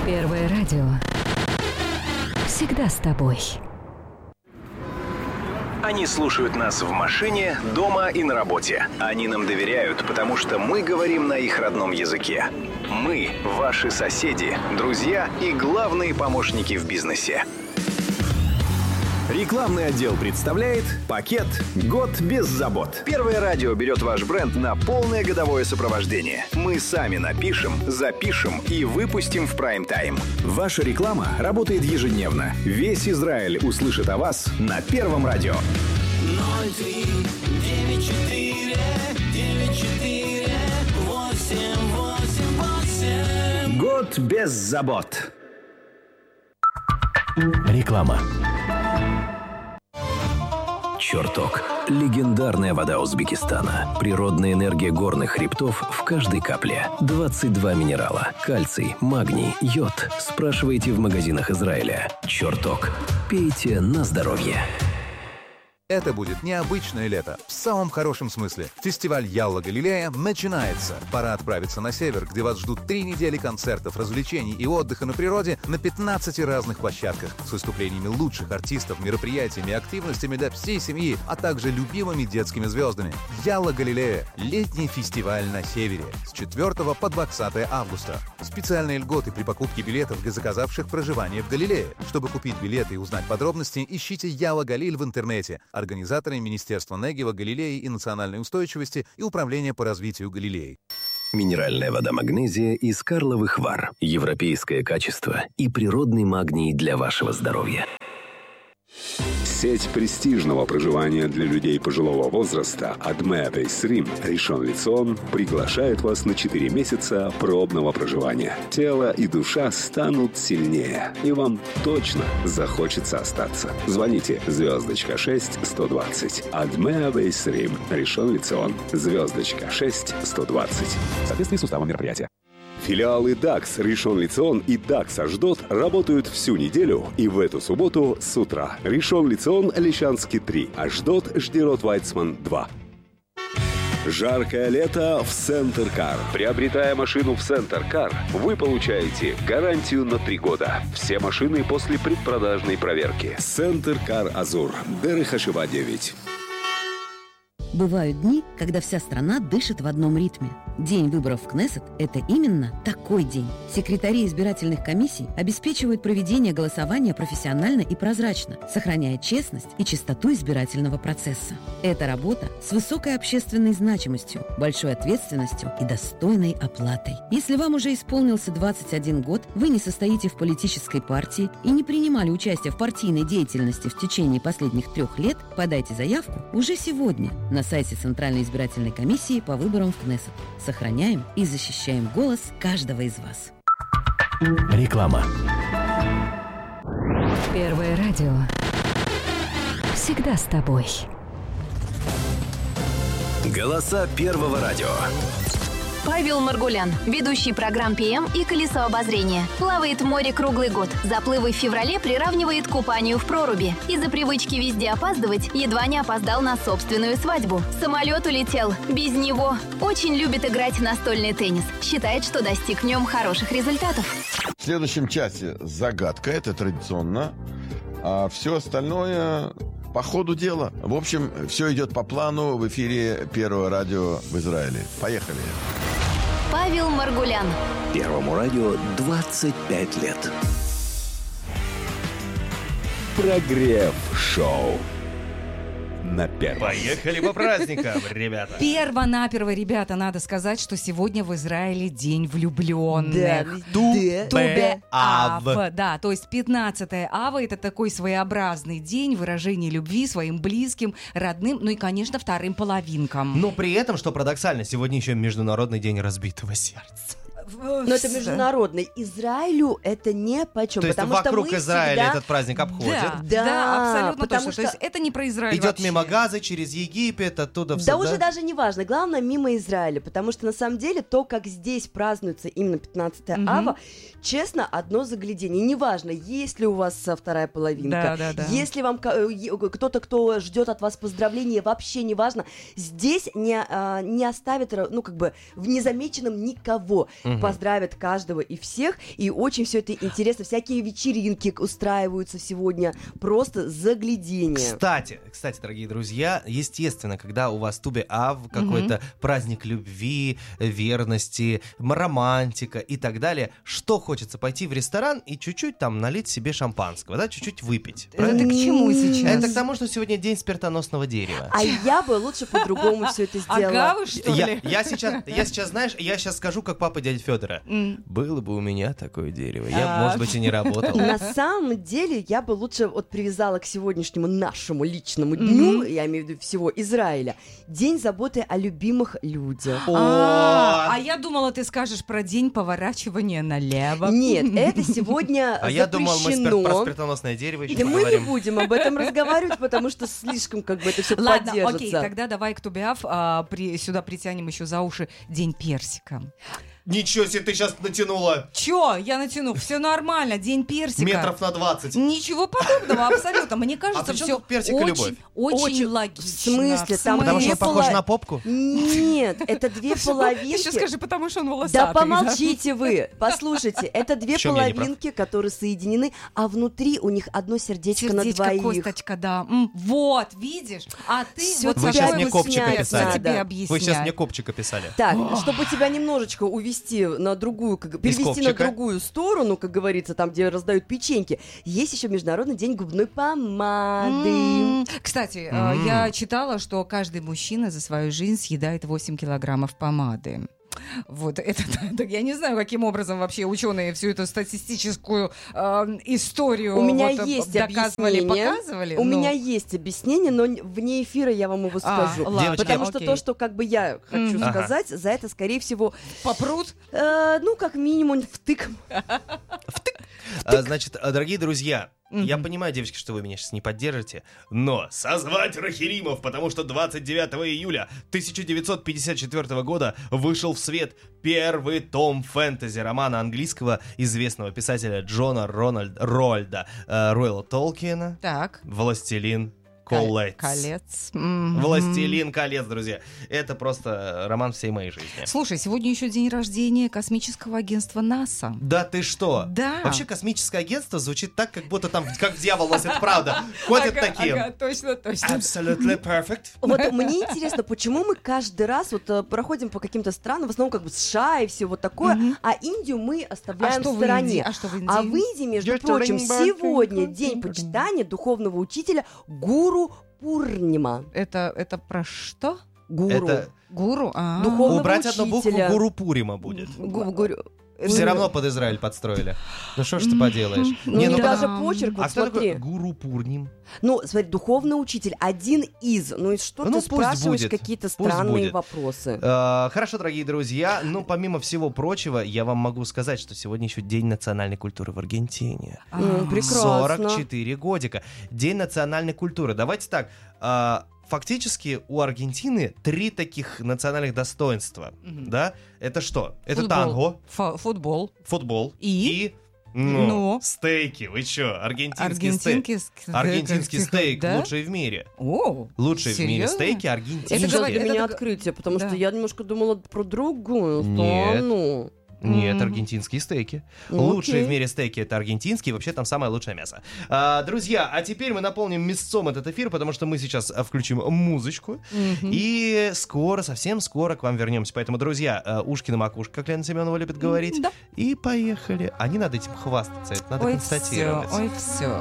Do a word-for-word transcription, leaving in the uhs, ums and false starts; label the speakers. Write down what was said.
Speaker 1: Первое радио. Всегда с тобой.
Speaker 2: Они слушают нас в машине, дома и на работе. Они нам доверяют, потому что мы говорим на их родном языке. Мы – ваши соседи, друзья и главные помощники в бизнесе. Рекламный отдел представляет пакет «Год без забот». Первое радио берет ваш бренд на полное годовое сопровождение. Мы сами напишем, запишем и выпустим в прайм-тайм. Ваша реклама работает ежедневно. Весь Израиль услышит о вас на Первом радио.
Speaker 3: ноль три девять четыре девять четыре восемь восемь восемь.
Speaker 2: Год без забот.
Speaker 4: Реклама.
Speaker 5: Чертог. Легендарная вода Узбекистана. Природная энергия горных хребтов в каждой капле. двадцать два минерала. Кальций, магний, йод. Спрашивайте в магазинах Израиля. Чертог. Пейте на здоровье.
Speaker 6: Это будет необычное лето, в самом хорошем смысле. Фестиваль Ялла Галилея начинается. Пора отправиться на север, где вас ждут три недели концертов, развлечений и отдыха на природе на пятнадцати разных площадках с выступлениями лучших артистов, мероприятиями и активностями для всей семьи, а также любимыми детскими звездами. Ялла Галилея – летний фестиваль на севере с четвёртого по двадцатое августа. Специальные льготы при покупке билетов для заказавших проживание в Галилее. Чтобы купить билеты и узнать подробности, ищите Ялла Галиль в интернете. Организаторы Министерства Негева, Галилеи и национальной устойчивости и Управления по развитию Галилеи.
Speaker 5: Минеральная вода магнезия из Карловых Вар. Европейское качество и природный магний для вашего здоровья.
Speaker 7: Сеть престижного проживания для людей пожилого возраста Адме Бейсрим Ришон Лецион приглашает вас на четыре месяца пробного проживания. Тело и душа станут сильнее, и вам точно захочется остаться. Звоните звездочка шесть сто двадцать. Адме Бейсрим Ришон Лецион. Звездочка шесть сто двадцать. В соответствии с уставом мероприятия. Филиалы дакс Ришон Лецион и дакс Ашдод работают всю неделю и в эту субботу с утра. Ришон Лецион Лещанский три, Ашдод Ждерот Вайцман два. Жаркое лето в Центр Кар. Приобретая машину в Центр Кар, вы получаете гарантию на три года. Все машины после предпродажной проверки. Центр Кар Азур. Дерехашева девять.
Speaker 8: Бывают дни, когда вся страна дышит в одном ритме. День выборов в Кнессет – это именно такой день. Секретари избирательных комиссий обеспечивают проведение голосования профессионально и прозрачно, сохраняя честность и чистоту избирательного процесса. Это работа с высокой общественной значимостью, большой ответственностью и достойной оплатой. Если вам уже исполнился двадцать один год, вы не состоите в политической партии и не принимали участие в партийной деятельности в течение последних трех лет, подайте заявку уже сегодня на сайте Центральной избирательной комиссии по выборам в Кнессет. Сохраняем и защищаем голос каждого из вас.
Speaker 4: Реклама.
Speaker 1: Первое радио. Всегда с тобой.
Speaker 5: Голоса Первого радио.
Speaker 9: Павел Маргулян, ведущий программ «пи эм» и «Колесо обозрения». Плавает в море круглый год. Заплывы в феврале приравнивает к купанию в проруби. Из-за привычки везде опаздывать едва не опоздал на собственную свадьбу. Самолет улетел. Без него. Очень любит играть в настольный теннис. Считает, что достиг в нем хороших результатов.
Speaker 10: В следующем часе загадка, это традиционно. А все остальное по ходу дела. В общем, все идет по плану в эфире Первого радио в Израиле. Поехали.
Speaker 9: Павел Маргулян.
Speaker 5: Первому радио двадцать пять лет.
Speaker 7: Прогрев шоу на первом.
Speaker 11: Поехали по праздникам, ребята.
Speaker 12: Перво-наперво, ребята, надо сказать, что сегодня в Израиле день влюбленных.
Speaker 11: Ту-бе Ав.
Speaker 12: Да, то есть пятнадцатое ава — это такой своеобразный день выражения любви своим близким, родным, ну и, конечно, вторым половинкам.
Speaker 11: Но при этом, что парадоксально, сегодня еще Международный день разбитого сердца.
Speaker 13: Но это международный. Израилю это не почем.
Speaker 11: То есть
Speaker 13: потому
Speaker 11: вокруг
Speaker 13: что мы
Speaker 11: Израиля
Speaker 13: всегда...
Speaker 11: этот праздник обходит?
Speaker 12: Да,
Speaker 13: да,
Speaker 12: да, абсолютно точно.
Speaker 13: что...
Speaker 12: То есть это не про Израиль
Speaker 11: Идет
Speaker 12: вообще.
Speaker 11: мимо Газы, через Египет, оттуда в
Speaker 13: Да уже даже не важно. Главное, мимо Израиля. Потому что на самом деле то, как здесь празднуется именно пятнадцатое
Speaker 12: Мгм.
Speaker 13: ава, честно, одно заглядение. Неважно, есть ли у вас а, вторая половинка,
Speaker 12: Да, да, да.
Speaker 13: есть ли вам ка- э, е- кто-то, кто ждет от вас поздравления, вообще неважно. Здесь не, а, не оставит, ну, как бы, в незамеченном никого.
Speaker 11: Мгм.
Speaker 13: поздравят каждого и всех, и очень все это интересно. Всякие вечеринки устраиваются сегодня, просто заглядение.
Speaker 11: Кстати, кстати, дорогие друзья, естественно, когда у вас Тубе Ав, какой-то mm-hmm. праздник любви, верности, романтика и так далее, что хочется пойти в ресторан и чуть-чуть там налить себе шампанского, да, чуть-чуть выпить.
Speaker 12: Это к чему сейчас?
Speaker 11: Это к тому, что сегодня день смертоносного дерева.
Speaker 13: А я бы лучше по-другому все это сделала.
Speaker 12: Агавы, что ли?
Speaker 11: Я, я, сейчас, я сейчас, знаешь, я сейчас скажу, как папа дяди Федора. Mm. Было бы у меня такое дерево. Я, а... может быть, и не работал.
Speaker 13: На самом деле, я бы лучше вот привязала к сегодняшнему нашему личному дню, mm-hmm. я имею в виду всего Израиля, День заботы о любимых людях.
Speaker 12: А, а я думала, ты скажешь про день поворачивания налево.
Speaker 13: Нет, это сегодня
Speaker 11: запрещено. А я думал, мы спер- про смертоносное дерево еще
Speaker 13: и
Speaker 11: поговорим.
Speaker 13: Мы не будем об этом разговаривать, потому что слишком как бы это все
Speaker 12: поддержится.
Speaker 13: Ладно,
Speaker 12: окей, тогда давай к Тубе-Ав а, при, сюда притянем еще за уши День персика.
Speaker 11: Ничего себе, ты сейчас натянула.
Speaker 12: Чё? Я натяну. Все нормально. День персика.
Speaker 11: Метров на двадцать.
Speaker 12: Ничего подобного, абсолютно. Мне кажется,
Speaker 11: а
Speaker 12: все
Speaker 11: очень,
Speaker 12: очень, очень логично.
Speaker 13: В смысле? Там
Speaker 11: потому что он
Speaker 13: поло...
Speaker 11: похож на попку?
Speaker 13: Нет, это две половинки.
Speaker 12: Ты еще скажи, потому что он волосатый.
Speaker 13: Да помолчите вы. Послушайте, это две половинки, которые соединены, а внутри у них одно сердечко на двоих.
Speaker 12: Косточка, да. Вот, видишь? А ты вот
Speaker 11: вы сейчас мне копчика писали.
Speaker 12: Тебе объяснять.
Speaker 11: Вы сейчас мне копчика писали.
Speaker 13: Так, чтобы тебя немножечко увести на другую, как, перевести на другую сторону, как говорится, там, где раздают печеньки, есть еще Международный день губной помады.
Speaker 12: Mm-hmm. Кстати, mm-hmm. я читала, что каждый мужчина за свою жизнь съедает восемь килограммов помады. Вот это, это, я не знаю, каким образом вообще ученые всю эту статистическую э, историю
Speaker 13: у меня
Speaker 12: вот,
Speaker 13: есть
Speaker 12: доказывали,
Speaker 13: объяснение.
Speaker 12: показывали.
Speaker 13: У
Speaker 12: но...
Speaker 13: меня есть объяснение, но вне эфира я вам его скажу.
Speaker 12: А,
Speaker 11: Девочки,
Speaker 13: потому что
Speaker 12: окей.
Speaker 13: то, что как бы я хочу
Speaker 12: mm-hmm.
Speaker 13: сказать, за это, скорее всего,
Speaker 12: попрут.
Speaker 13: Э, ну, как минимум, втык.
Speaker 11: Втык. А, значит, дорогие друзья, Mm-hmm. я понимаю, девочки, что вы меня сейчас не поддержите, но созвать Рахилимов, потому что двадцать девятого июля тысяча девятьсот пятьдесят четвёртого года вышел в свет первый том фэнтези-романа английского известного писателя Джона Рональд, Рольда э, Ройла Толкиена.
Speaker 12: Так.
Speaker 11: «Властелин колец».
Speaker 12: Колец. Mm-hmm.
Speaker 11: «Властелин колец», друзья. Это просто роман всей моей жизни.
Speaker 12: Слушай, сегодня еще день рождения космического агентства НАСА.
Speaker 11: Да ты что?
Speaker 12: Да.
Speaker 11: Вообще космическое агентство звучит так, как будто там, как дьявол носит правда. Ходят такие.
Speaker 12: Ага, точно, точно.
Speaker 11: Absolutely perfect.
Speaker 13: Вот мне интересно, почему мы каждый раз вот uh, проходим по каким-то странам, в основном как бы США и все вот такое, mm-hmm. а Индию мы оставляем
Speaker 12: а
Speaker 13: в стороне.
Speaker 12: А что в Индии?
Speaker 13: А в Индии, между прочим, сегодня день почитания духовного учителя Гуру Пурнима.
Speaker 12: Это, это про что?
Speaker 13: Гуру.
Speaker 11: Это...
Speaker 12: Гуру? А-а-а.
Speaker 13: Духовного
Speaker 11: убрать
Speaker 13: учителя.
Speaker 11: одну букву, Гуру Пурима будет.
Speaker 13: Гу- гуру...
Speaker 11: Все равно под Израиль подстроили. Ну что ж ты поделаешь?
Speaker 13: Ну, не, ну даже почерк, вот
Speaker 11: а кто
Speaker 13: смотри.
Speaker 11: такой Гуру Пурним?
Speaker 13: Ну, смотри, духовный учитель, один из. Ну и что
Speaker 11: ну,
Speaker 13: ты спрашиваешь
Speaker 11: будет.
Speaker 13: какие-то
Speaker 11: Пусть
Speaker 13: странные
Speaker 11: будет.
Speaker 13: вопросы?
Speaker 11: Uh, хорошо, дорогие друзья. Ну, помимо всего прочего, я вам могу сказать, что сегодня еще День национальной культуры в Аргентине.
Speaker 13: Mm, прекрасно.
Speaker 11: сорок четыре годика. День национальной культуры. Давайте так... Uh, Фактически у Аргентины три таких национальных достоинства, mm-hmm. да? Это что? Это
Speaker 12: футбол.
Speaker 11: танго.
Speaker 12: Ф- футбол.
Speaker 11: Футбол.
Speaker 12: И?
Speaker 11: И ну,
Speaker 12: ну?
Speaker 11: стейки. Вы что? Аргентинский
Speaker 12: Аргентинский
Speaker 11: стейк. Аргентинский стейк
Speaker 12: да?
Speaker 11: лучший в мире.
Speaker 12: О,
Speaker 11: лучшие
Speaker 12: серьезно?
Speaker 11: в мире стейки аргентинские.
Speaker 13: Это для меня
Speaker 12: это...
Speaker 13: открытие, потому
Speaker 12: да.
Speaker 13: что я немножко думала про другую
Speaker 11: Нет.
Speaker 13: страну.
Speaker 11: Нет,
Speaker 12: Mm.
Speaker 11: аргентинские стейки.
Speaker 13: Okay.
Speaker 11: Лучшие в мире стейки — это аргентинские. Вообще там самое лучшее мясо. А, друзья, а теперь мы наполним мясцом этот эфир, потому что мы сейчас а, включим музычку. Mm-hmm. И скоро, совсем скоро к вам вернемся. Поэтому, друзья, а, ушки на макушку, как Лена Семенова любит говорить.
Speaker 12: Да.
Speaker 11: И поехали. А не надо этим хвастаться, это надо
Speaker 12: ой,
Speaker 11: констатировать.
Speaker 12: Все, ой, все.